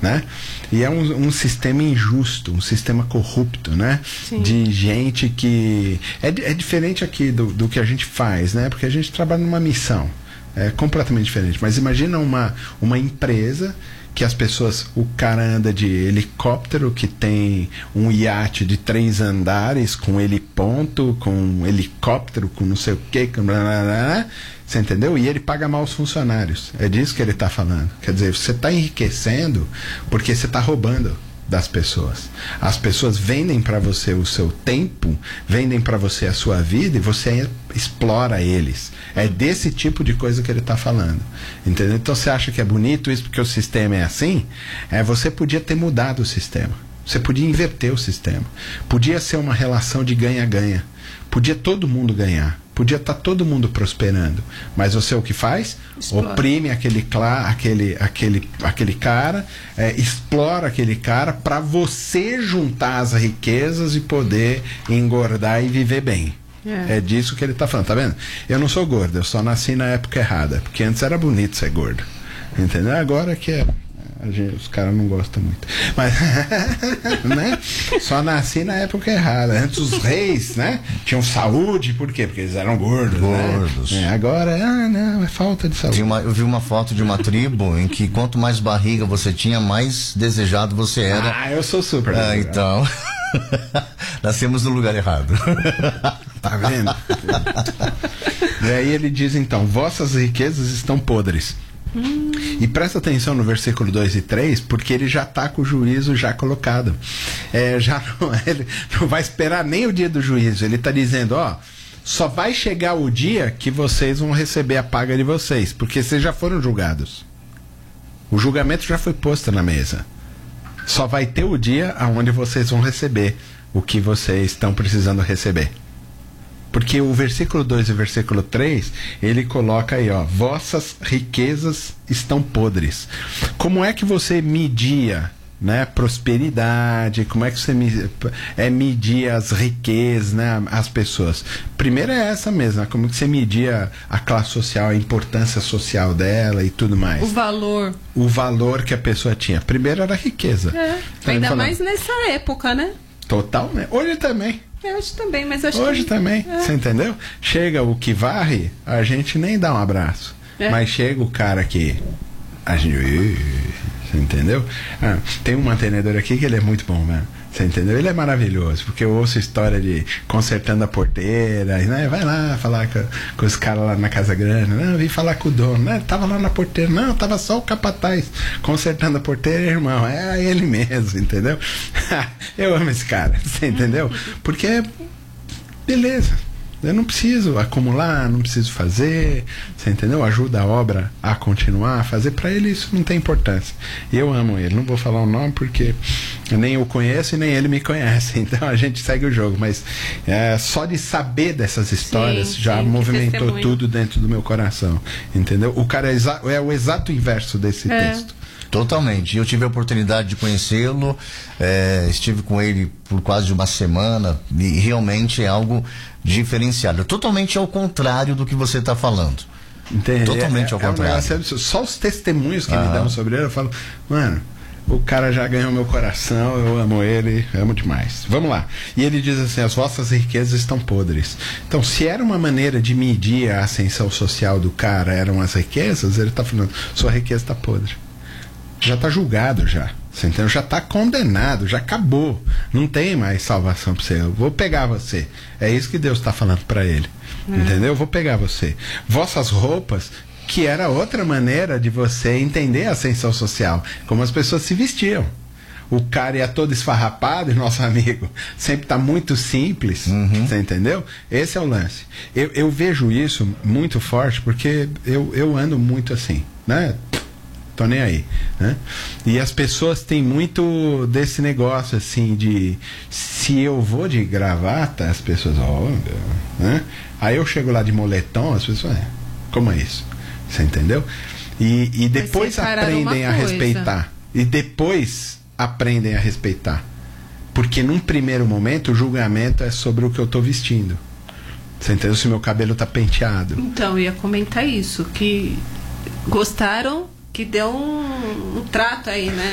né? E é um sistema injusto, um sistema corrupto, né? Sim. De gente que... É diferente aqui do que a gente faz, né? Porque a gente trabalha numa missão. É completamente diferente. Mas imagina uma empresa que as pessoas... O cara anda de helicóptero, que tem um iate de 3 andares, com heliponto, com helicóptero, com não sei o que, com blá, blá, blá, você entendeu? E ele paga mal os funcionários. É disso que ele está falando. Quer dizer, você está enriquecendo porque você está roubando das pessoas. As pessoas vendem para você o seu tempo, vendem para você a sua vida e você explora eles. É desse tipo de coisa que ele está falando. Entendeu? Então você acha que é bonito isso porque o sistema é assim? Você podia ter mudado o sistema. Você podia inverter o sistema. Podia ser uma relação de ganha-ganha. Podia todo mundo ganhar. Podia estar todo mundo prosperando. Mas você o que faz? Explora. Oprime aquele cara, explora aquele cara para você juntar as riquezas e poder engordar e viver bem. É disso que ele está falando, tá vendo? Eu não sou gordo, eu só nasci na época errada. Porque antes era bonito ser gordo. Entendeu? Agora que é... Os caras não gostam muito. Mas, né? Só nasci na época errada. Antes os reis, né? Tinham saúde, por quê? Porque eles eram gordos. Né? Agora, não, é falta de saúde. Eu vi uma foto de uma tribo em que quanto mais barriga você tinha, mais desejado você era. Eu sou super. Então. Nascemos no lugar errado. Tá vendo? E aí ele diz então: vossas riquezas estão podres. E presta atenção no versículo 2 e 3, porque ele já está com o juízo já colocado. Ele não vai esperar nem o dia do juízo. Ele está dizendo, só vai chegar o dia que vocês vão receber a paga de vocês, porque vocês já foram julgados. O julgamento já foi posto na mesa. Só vai ter o dia onde vocês vão receber o que vocês estão precisando receber. Porque o versículo 2 e o versículo 3, ele coloca aí, vossas riquezas estão podres. Como é que você media, né, prosperidade? Como é que você media as riquezas, né, as pessoas? Primeiro é essa mesmo, como que você media a classe social, a importância social dela e tudo mais. O valor que a pessoa tinha. Primeiro era a riqueza. Ainda mais nessa época, né? Total, né? Hoje também. Hoje também, mas acho hoje que... também, você entendeu? Chega o que varre, a gente nem dá um abraço. Mas chega o cara que a gente... Você entendeu? Tem um mantenedor aqui que ele é muito bom, né? Você entendeu? Ele é maravilhoso, porque eu ouço história de consertando a porteira, né? Vai lá falar com os caras lá na Casa Grande, não, vim falar com o dono, né? Tava lá na porteira, não, tava só o capataz consertando a porteira, irmão, é ele mesmo, entendeu? Eu amo esse cara, você entendeu? Porque, beleza, eu não preciso acumular, não preciso fazer, você entendeu? Ajuda a obra a continuar a fazer. Para ele isso não tem importância. Eu amo ele, não vou falar o nome porque nem eu conheço e nem ele me conhece, então a gente segue o jogo, mas só de saber dessas histórias já movimentou tudo dentro do meu coração, entendeu? O cara é o exato inverso desse texto. Totalmente. Eu tive a oportunidade de conhecê-lo, estive com ele por quase uma semana e realmente é algo diferenciado. Totalmente ao contrário do que você está falando. Entendi. Totalmente ao contrário. Só os testemunhos que me dão sobre ele, eu falo, mano, o cara já ganhou meu coração, eu amo ele, amo demais. Vamos lá. E ele diz assim, as vossas riquezas estão podres. Então, se era uma maneira de medir a ascensão social do cara, eram as riquezas, ele está falando, sua riqueza está podre. Já está julgado já. Você entendeu? Já está condenado, já acabou. Não tem mais salvação para você. Eu vou pegar você. É isso que Deus está falando para ele. Entendeu? Eu vou pegar você. Vossas roupas, que era outra maneira de você entender a ascensão social. Como as pessoas se vestiam. O cara ia todo esfarrapado e nosso amigo sempre está muito simples. Você entendeu? Esse é o lance. Eu vejo isso muito forte porque eu ando muito assim, né? Tô nem aí, né? E as pessoas têm muito desse negócio assim de se eu vou de gravata, as pessoas, né? Aí eu chego lá de moletom, as pessoas, como é isso? Você entendeu? E depois aprendem a respeitar. E depois aprendem a respeitar. Porque num primeiro momento o julgamento é sobre o que eu tô vestindo. Você entendeu? Se meu cabelo tá penteado. Então, eu ia comentar isso, que gostaram, que deu um trato aí, né?